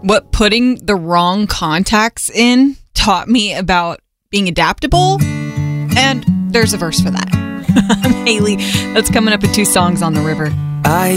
what putting the wrong contacts in taught me about being adaptable. And there's a verse for that. I'm Haley. That's coming up in 2 Songs on the River.